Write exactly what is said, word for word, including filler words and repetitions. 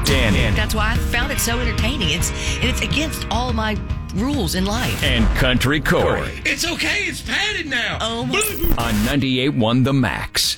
Danny. That's why I found it so entertaining. It's and it's against all my rules in life. And Country Corey. It's okay. It's padded now. Oh, my. On ninety-eight point one The Max.